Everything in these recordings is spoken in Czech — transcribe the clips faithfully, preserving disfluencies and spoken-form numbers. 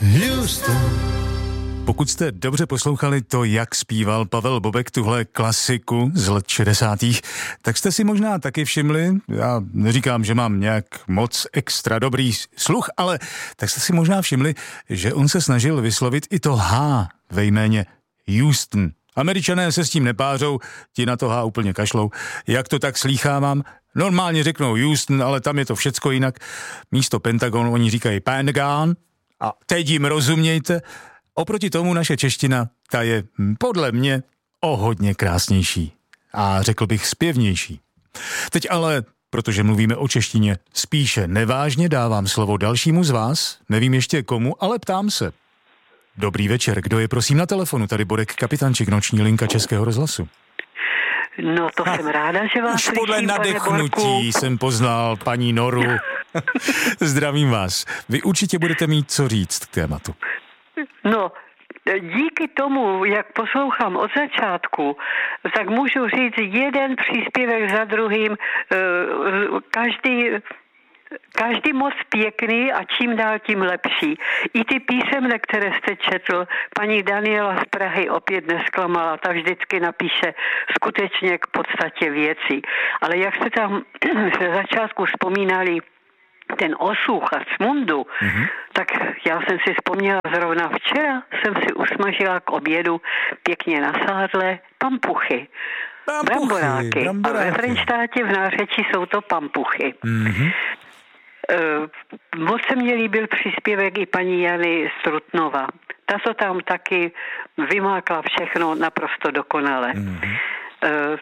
Houston. Pokud jste dobře poslouchali to, jak zpíval Pavel Bobek tuhle klasiku z let šedesátých, tak jste si možná taky všimli, já neříkám, že mám nějak moc extra dobrý sluch, ale tak jste si možná všimli, že on se snažil vyslovit i to H ve jméně Houston. Američané se s tím nepářou, ti na to H úplně kašlou. Jak to tak slýchávám? Normálně řeknou Houston, ale tam je to všecko jinak. Místo Pentagon oni říkají Pentagon a teď jim rozumějte. Oproti tomu naše čeština, ta je podle mě o hodně krásnější a řekl bych zpěvnější. Teď ale, protože mluvíme o češtině spíše nevážně, dávám slovo dalšímu z vás, nevím ještě komu, ale ptám se. Dobrý večer, kdo je prosím na telefonu? Tady Borek Kapitančík, noční linka Českého rozhlasu. No to ha, jsem ráda, že vás už podle nadechnutí jsem poznal paní Noru. Zdravím vás. Vy určitě budete mít co říct k tématu. No, díky tomu, jak poslouchám od začátku, tak můžu říct jeden příspěvek za druhým, každý, každý moc pěkný a čím dál tím lepší. I ty písemné, které jste četl, paní Daniela z Prahy opět nesklamala, ta vždycky napíše skutečně k podstatě věcí. Ale jak jste tam ze začátku vzpomínali ten osuch a smundu, mm-hmm. tak já jsem si vzpomněla zrovna včera, jsem si usmažila k obědu pěkně na sádle pampuchy. Bramboráky. A ve Frenštátě v nářečí jsou to pampuchy. Mm-hmm. E, moc se mně líbil příspěvek i paní Jany Strutnova. Ta to tam taky vymákla všechno naprosto dokonale. Mm-hmm. E,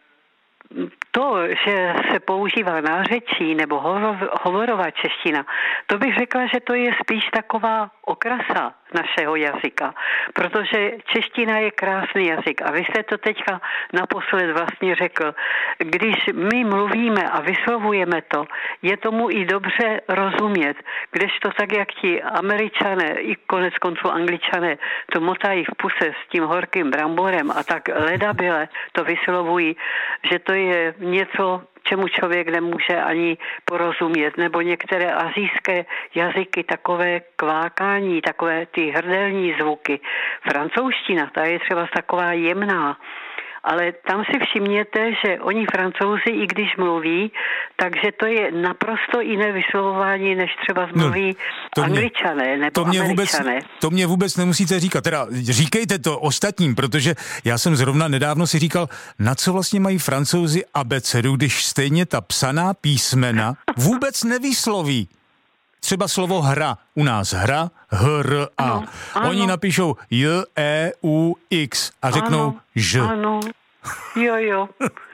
To, že se používá nářečí nebo hovorová čeština, to bych řekla, že to je spíš taková okrasa našeho jazyka, protože čeština je krásný jazyk a vy jste to teďka naposled vlastně řekl, když my mluvíme a vyslovujeme to, je tomu i dobře rozumět, kdežto tak, jak ti Američané i konec konců Angličané to motají v puse s tím horkým bramborem a tak ledabyle to vyslovují, že to je něco, čemu člověk nemůže ani porozumět, nebo některé asijské jazyky, takové kvákání, takové ty hrdelní zvuky. Francouzština, ta je třeba taková jemná, ale tam si všimněte, že oni Francouzi, i když mluví, takže to je naprosto jiné vyslovování, než třeba mluví no, Angličané nebo to mě Američané. Vůbec, to mě vůbec nemusíte říkat, teda říkejte to ostatním, protože já jsem zrovna nedávno si říkal, na co vlastně mají Francouzi abecedu, když stejně ta psaná písmena vůbec nevysloví. Třeba slovo hra, u nás hra, hr, a. Ano, ano. Oni napíšou j, e, u, x a řeknou ano, ž. Ano, jo, jo.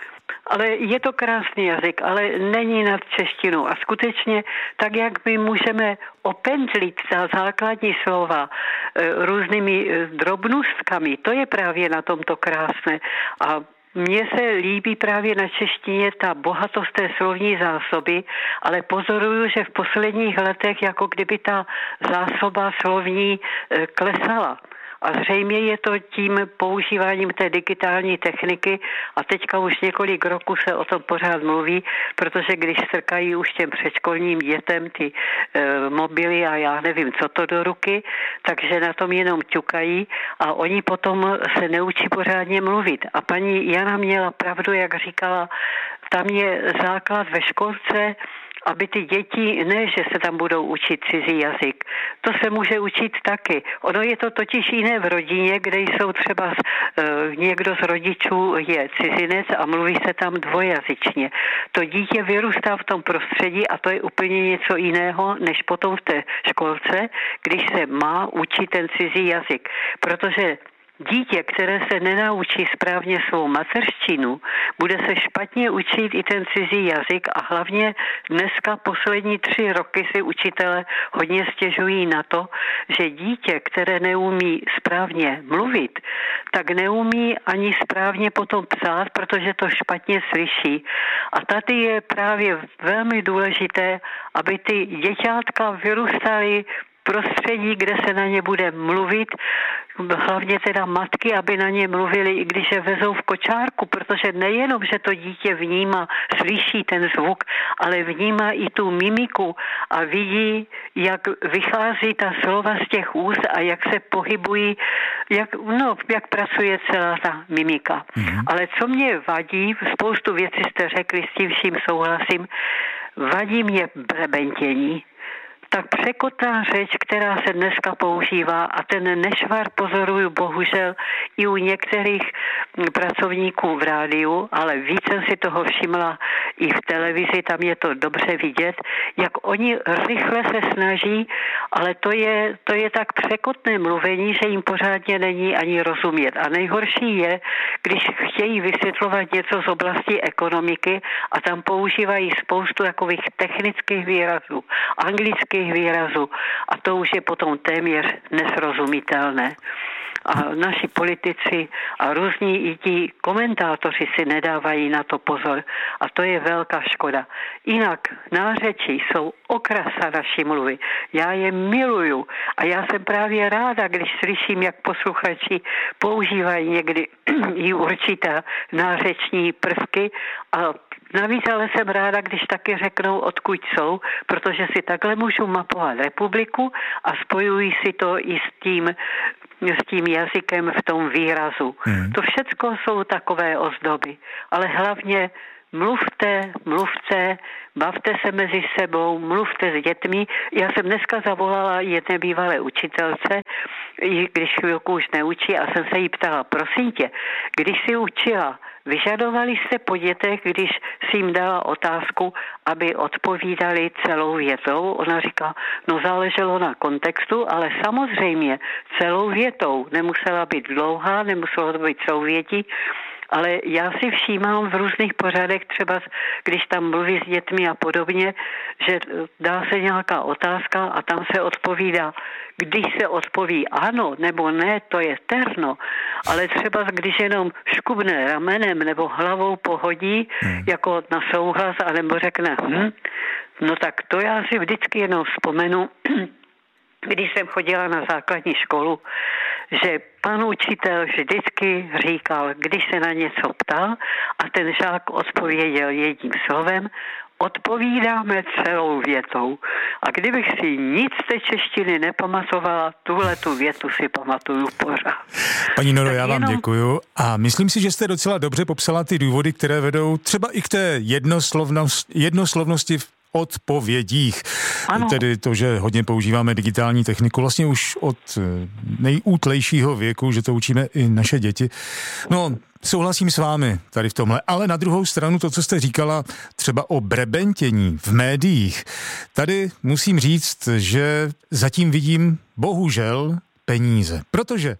Ale je to krásný jazyk, ale není nad češtinou. A skutečně, tak jak my můžeme opendlit za základní slova e, různými e, drobnostkami, to je právě na tomto krásné. A mně se líbí právě na češtině ta bohatost té slovní zásoby, ale pozoruju, že v posledních letech jako kdyby ta zásoba slovní e, klesala. A zřejmě je to tím používáním té digitální techniky a teďka už několik roků se o tom pořád mluví, protože když strkají už těm předškolním dětem ty e, mobily a já nevím, co to do ruky, takže na tom jenom ťukají a oni potom se neučí pořádně mluvit. A paní Jana měla pravdu, jak říkala, tam je základ ve školce, aby ty děti, ne, že se tam budou učit cizí jazyk. To se může učit taky. Ono je to totiž jiné v rodině, kde jsou třeba uh, někdo z rodičů je cizinec a mluví se tam dvojazyčně. To dítě vyrůstá v tom prostředí a to je úplně něco jiného, než potom v té školce, když se má učit ten cizí jazyk. Protože dítě, které se nenaučí správně svou mateřštinu, bude se špatně učit i ten cizí jazyk a hlavně dneska poslední tři roky si učitelé hodně stěžují na to, že dítě, které neumí správně mluvit, tak neumí ani správně potom psát, protože to špatně slyší. A tady je právě velmi důležité, aby ty děťátka vyrůstaly prostředí, kde se na ně bude mluvit, hlavně teda matky, aby na ně mluvili, i když je vezou v kočárku, protože nejenom, že to dítě vnímá, slyší ten zvuk, ale vnímá i tu mimiku a vidí, jak vychází ta slova z těch úst a jak se pohybují, jak, no, jak pracuje celá ta mimika. Mm-hmm. Ale co mě vadí, spoustu věcí jste řekli, s tím vším souhlasím, vadí mě brebentění. Tak překotná řeč, která se dneska používá a ten nešvar pozoruju bohužel i u některých pracovníků v rádiu, ale víc jsem si toho všimla i v televizi, tam je to dobře vidět, jak oni rychle se snaží, ale to je, to je tak překotné mluvení, že jim pořádně není ani rozumět. A nejhorší je, když chtějí vysvětlovat něco z oblasti ekonomiky a tam používají spoustu takových technických výrazů, anglických výrazů a to už je potom téměř nesrozumitelné. A naši politici a různí i ti komentátoři si nedávají na to pozor a to je velká škoda. Jinak nářečí jsou okrasa naší mluvy. Já je miluju a já jsem právě ráda, když slyším, jak posluchači používají někdy i určitá nářeční prvky a navíc ale jsem ráda, když taky řeknou, odkud jsou, protože si takhle můžu mapovat republiku a spojují si to i s tím, s tím jazykem v tom výrazu. Hmm. To všecko jsou takové ozdoby, ale hlavně mluvte, mluvte, bavte se mezi sebou, mluvte s dětmi. Já jsem dneska zavolala jedné bývalé učitelce, když chvilku už neučí a jsem se jí ptala, prosím tě, když si učila, vyžadovali jste po dětech, když si jim dala otázku, aby odpovídali celou větou? Ona říká, no záleželo na kontextu, ale samozřejmě celou větou. Nemusela být dlouhá, nemuselo to být souvětí, ale já si všímám v různých pořadech, třeba když tam mluví s dětmi a podobně, že dá se nějaká otázka a tam se odpovídá. Když se odpoví ano nebo ne, to je terno, ale třeba když jenom škubne ramenem nebo hlavou pohodí, hmm. jako na souhlas, anebo řekne hm, no tak to já si vždycky jenom vzpomenu, když jsem chodila na základní školu, že pan učitel vždycky říkal, když se na něco ptal a ten žák odpověděl jedním slovem, odpovídáme celou větou. A kdybych si nic z té češtiny nepamatovala, tuhle tu větu si pamatuju pořád. Paní Noro, tak já vám jenom... děkuju a myslím si, že jste docela dobře popsala ty důvody, které vedou třeba i k té jednoslovnost, jednoslovnosti v odpovědích. Ano. Tedy to, že hodně používáme digitální techniku vlastně už od nejútlejšího věku, že to učíme i naše děti. No, souhlasím s vámi tady v tomhle, ale na druhou stranu to, co jste říkala třeba o brebentění v médiích, tady musím říct, že zatím vidím bohužel peníze, protože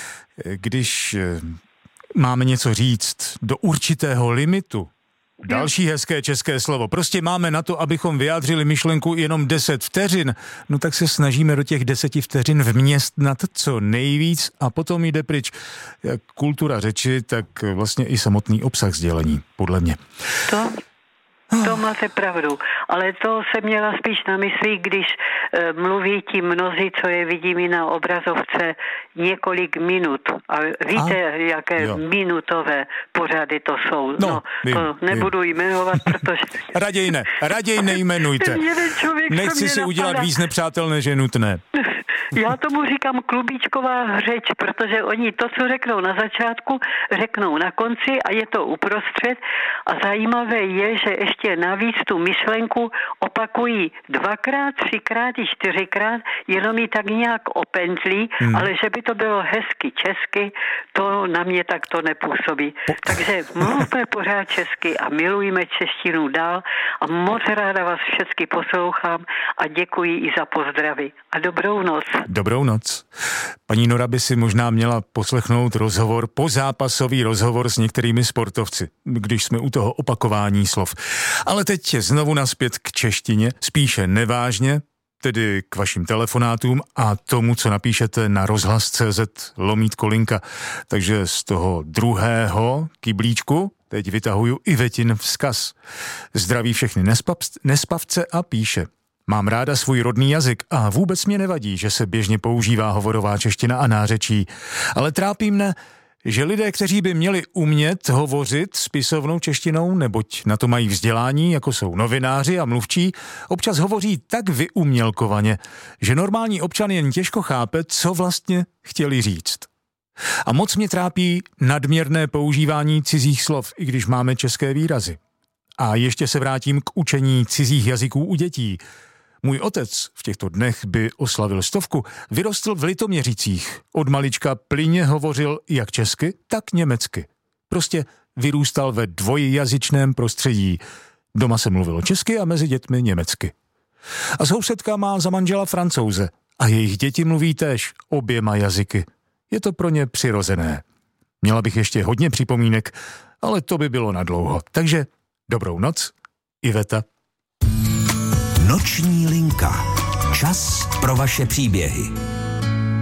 když máme něco říct do určitého limitu, další hezké české slovo. Prostě máme na to, abychom vyjádřili myšlenku jenom deset vteřin, no tak se snažíme do těch deseti vteřin vměstnat co nejvíc a potom jde pryč jak kultura řeči, tak vlastně i samotný obsah sdělení, podle mě. To? To máte pravdu, ale to se měla spíš na mysli, když e, mluví ti mnozí, co je vidím i na obrazovce, několik minut. A víte, a? jaké jo. minutové pořady to jsou. No, no vím, to nebudu vím. jmenovat, protože... Raději ne, raději nejmenujte. Nechci si udělat víc nepřátel, než je nutné. Já tomu říkám klubíčková řeč, protože oni to, co řeknou na začátku, řeknou na konci a je to uprostřed. A zajímavé je, že ještě navíc tu myšlenku opakují dvakrát, třikrát i čtyřikrát, jenom ji tak nějak opendlí, hmm. ale že by to bylo hezky česky, to na mě tak to nepůsobí. Po... Takže mluvme pořád česky a milujme češtinu dál a moc ráda vás všechny poslouchám a děkuji i za pozdravy. A dobrou noc. Dobrou noc. Paní Nora by si možná měla poslechnout rozhovor, pozápasový rozhovor s některými sportovci, když jsme u toho opakování slov. Ale teď znovu nazpět k češtině, spíše nevážně, tedy k vašim telefonátům a tomu, co napíšete na rozhlas tečka cé zet lomítko linka. Takže z toho druhého kyblíčku teď vytahuju Ivetin vzkaz. Zdraví všechny nespavce a píše. Mám ráda svůj rodný jazyk a vůbec mě nevadí, že se běžně používá hovorová čeština a nářečí. Ale trápí mne, že lidé, kteří by měli umět hovořit spisovnou češtinou, neboť na to mají vzdělání, jako jsou novináři a mluvčí, občas hovoří tak vyumělkovaně, že normální občan jen těžko chápe, co vlastně chtěli říct. A moc mě trápí nadměrné používání cizích slov, i když máme české výrazy. A ještě se vrátím k učení cizích jazyků u dětí. Můj otec v těchto dnech by oslavil stovku, vyrostl v Litoměřicích. Od malička plyně hovořil jak česky, tak německy. Prostě vyrůstal ve dvojjazyčném prostředí. Doma se mluvilo česky a mezi dětmi německy. A sousedka má za manžela Francouze a jejich děti mluví též oběma jazyky. Je to pro ně přirozené. Měla bych ještě hodně připomínek, ale to by bylo nadlouho. Takže dobrou noc, Iveta. Noční linka. Čas pro vaše příběhy.